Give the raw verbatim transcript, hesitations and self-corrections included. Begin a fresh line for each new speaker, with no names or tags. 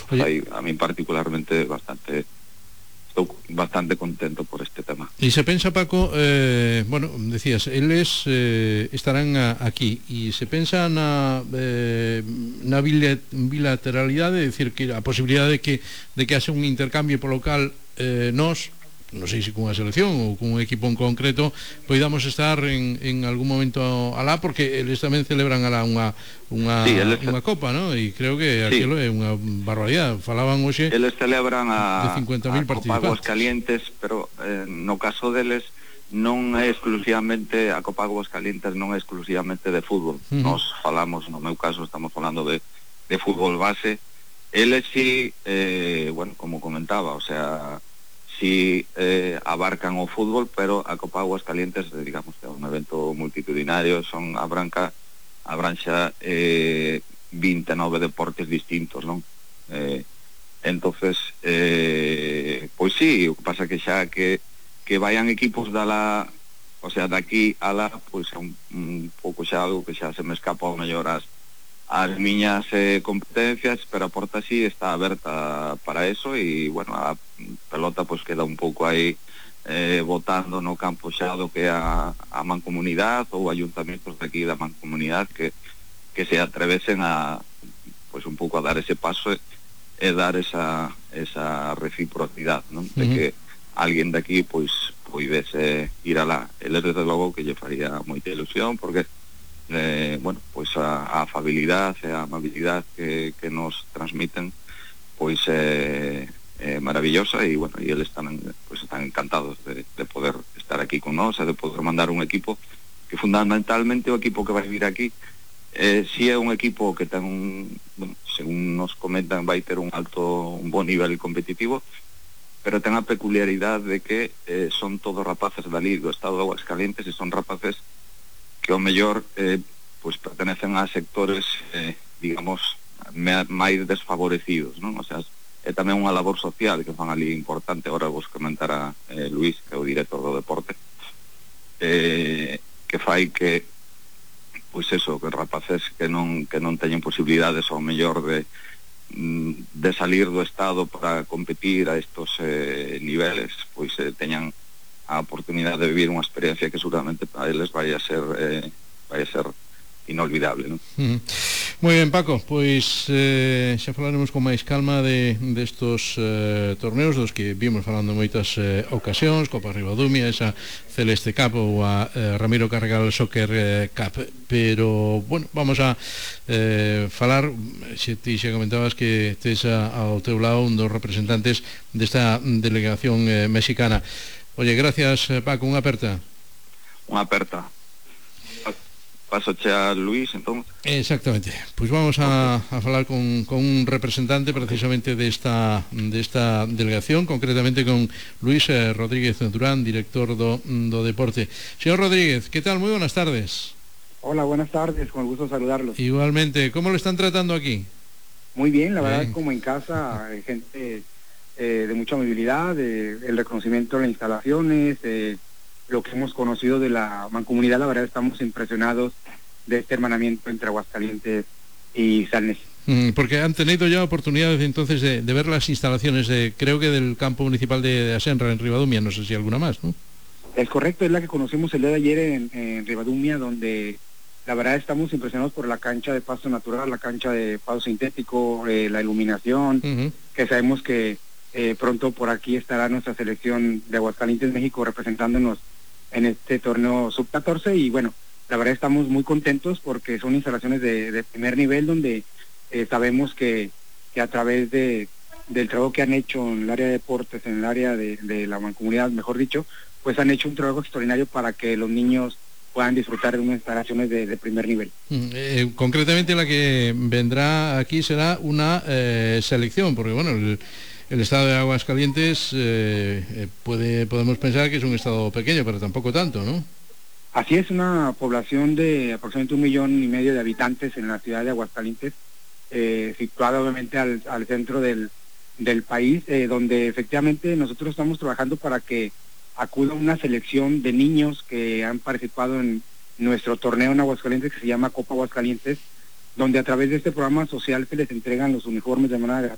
Oye, a mí particularmente bastante... Estou bastante contento por este tema.
E se pensa, Paco, eh, bueno, decías, eles eh, estarán a, aquí, e se pensa na eh, na bilateralidade, é dicir, que a posibilidade de que de que haxe un intercambio polo cal eh, nós, non sei se cunha selección ou cun equipo en concreto, poidamos estar en, en algún momento alá, porque eles tamén celebran alá unha unha,
sí, eles,
unha copa, ¿no? E creo que
sí,
aquilo é unha barbaridade. Falaban hoxe
eles celebran a,
de cincuenta mil
a Copa
participantes.
Aguascalientes, pero eh, no caso deles non é exclusivamente a Copa Aguascalientes, non é exclusivamente de fútbol. Uh-huh. Nos falamos, no meu caso estamos falando de, de fútbol base. Eles sí, eh, bueno, como comentaba, o sea, sí eh, abarcan o fútbol, pero a Copa Aguascalientes, digamos que é un evento multitudinario, son abranca, abranxa eh, vinte e nove deportes distintos, non? Eh, entonces, eh, pois sí, o que pasa que xa que, que vayan equipos da la, o sea, daqui a la, pois é un, un pouco xa algo que xa se me escapa ao mellor as as miñas eh, competencias, pero a porta sí está aberta para eso, e bueno, a pelota pues queda un pouco aí eh, botando no campo xa do que a, a mancomunidade ou ayuntamentos de aquí da mancomunidade que, que se atrevesen a pues un pouco a dar ese paso e, e dar esa, esa reciprocidade, non? De uh-huh. que alguén de aquí pois poidese ir alá. Eles desde logo que lle faría moita ilusión, porque Eh, bueno, pois a, a afabilidade e a amabilidade que, que nos transmiten pois é, é maravillosa, e bueno, e eles están, pois, están encantados de, de poder estar aquí con nós e de poder mandar un equipo que fundamentalmente o equipo que vai vir aquí eh, si é un equipo que ten un, bueno, según nos comentan, vai ter un alto, un bon nivel competitivo, pero ten a peculiaridade de que eh, son todos rapaces dali do estado de Aguascalientes, e son rapaces que ao mellor eh, pues pertenecen a sectores eh, digamos máis desfavorecidos, non? O sea, é tamén unha labor social que fan ali importante. Agora vos comentará eh, Luís, que é o director do deporte, eh, que fai que pois eso, que rapaces que non que non teñen posibilidades ao mellor de de salir do estado para competir a estos eh, niveles, pois eh, teñan a oportunidade de vivir unha experiencia que seguramente para eles vai a ser eh, vai a ser inolvidable, non?
Uh-huh. Moi ben, Paco, pois eh, xa falaremos con máis calma de destos eh, torneos dos que vimos falando moitas eh, ocasións, Copa Ribadumia, esa Celeste Cup ou a eh, Ramiro Carregal Soccer eh, Cup, pero bueno, vamos a eh, falar, xe ti xa comentabas que tes a, ao teu lado un dos representantes desta delegación eh, mexicana. Oye, gracias, Paco, unha aperta.
Unha aperta. Paso a Luís, entón.
Exactamente. Pois pues vamos a, a falar con, con un representante precisamente desta, desta delegación, concretamente con Luís eh, Rodríguez Durán, director do, do deporte. Señor Rodríguez, ¿qué tal? Muy buenas tardes.
Hola, buenas tardes, con el gusto de saludarlos.
Igualmente, ¿cómo lo están tratando aquí?
Muy bien, la verdad, como en casa, hay gente... Eh, de mucha movilidad, de, el reconocimiento de las instalaciones, de lo que hemos conocido de la mancomunidad. La verdad estamos impresionados de este hermanamiento entre Aguascalientes y Salnes.
Mm, porque han tenido ya oportunidades entonces de, de ver las instalaciones, de, creo que del campo municipal de, de Asenra en Ribadumia, no sé si alguna más, ¿no?
Es correcto, es la que conocimos el día de ayer en, en Ribadumia, donde la verdad estamos impresionados por la cancha de pasto natural, la cancha de pasto sintético, eh, la iluminación, uh-huh. que sabemos que Eh, pronto por aquí estará nuestra selección de Aguascalientes, México, representándonos en este torneo sub catorce, y bueno, la verdad estamos muy contentos porque son instalaciones de, de primer nivel, donde eh, sabemos que, que a través de del trabajo que han hecho en el área de deportes, en el área de, de la mancomunidad, mejor dicho, pues han hecho un trabajo extraordinario para que los niños puedan disfrutar de unas instalaciones de, de primer nivel.
Eh, concretamente la que vendrá aquí será una eh, selección, porque bueno, el, el estado de Aguascalientes eh, eh, puede podemos pensar que es un estado pequeño, pero tampoco tanto, ¿no?
Así es, una población de aproximadamente un millón y medio de habitantes en la ciudad de Aguascalientes, eh, situada obviamente al, al centro del, del país, eh, donde efectivamente nosotros estamos trabajando para que acuda una selección de niños que han participado en nuestro torneo en Aguascalientes, que se llama Copa Aguascalientes, donde a través de este programa social se les entregan los uniformes de manera